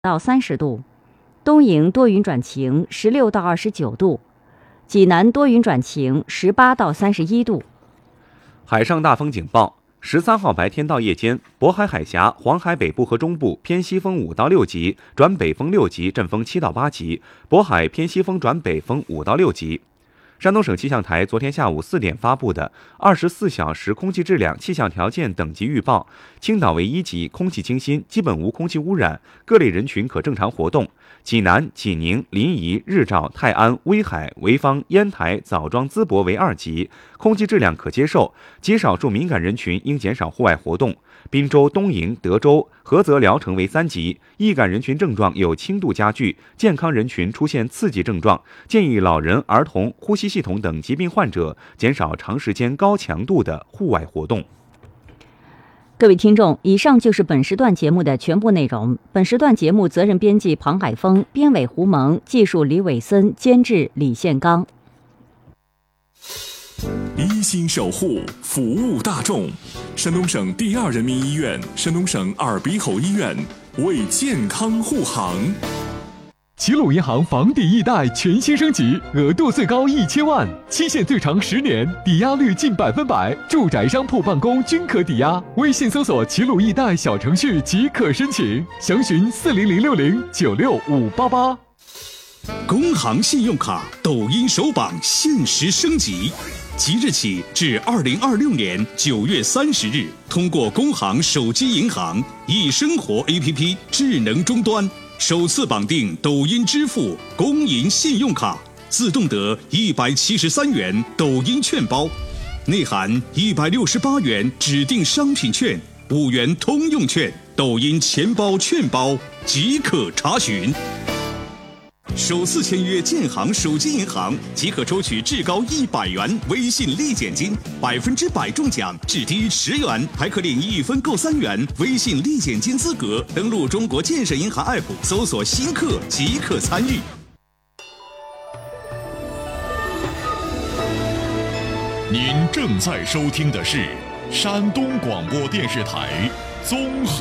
到30度，东营多云转晴16到29度，济南多云转晴18到31度。 海上大风警报：13号白天到夜间，渤海海峡、黄海北部和中部偏西风5到6级，转北风6级，阵风7到8级；渤海偏西风转北风5到6级。山东省气象台昨天下午4点发布的24小时空气质量气象条件等级预报：青岛为1级，空气清新，基本无空气污染，各类人群可正常活动；济南、济宁、临沂、日照、泰安、威海、潍坊、烟台、枣庄、淄博为2级，空气质量可接受，极少数敏感人群应减少户外活动；滨州、东营、德州、菏泽、聊城为3级，易感人群症状有轻度加剧，健康人群出现次级症状，建议老人、儿童、呼吸系统等疾病患者减少长时间高强度的户外活动。 各位听众，以上就是本时段节目的全部内容。本时段节目责任编辑庞海峰，编委胡蒙，技术李伟森，监制李宪刚。 一心守护，服务大众。山东省第2人民医院、山东省耳鼻喉医院为健康护航。 齐鲁银行房抵易贷全新升级，额度最高1000万，期限最长10年，抵押率近100%，住宅、商铺、办公均可抵押。微信搜索齐鲁易贷小程序即可申请，详询40060965588。 工行信用卡抖音首榜限时升级，即日起至2026年9月30日，通过工行手机银行易生活 APP 智能终端首次绑定抖音支付工银信用卡，自动得173元抖音券包，内含168元指定商品券、5元通用券、抖音钱包券包，即可查询。首次签约建行手机银行即可抽取至高100元微信立减金，100%中奖，至低10元，还可领1分购3元微信立减金资格。登录中国建设银行 App 搜索新客即可参与。 您正在收听的是山东广播电视台综合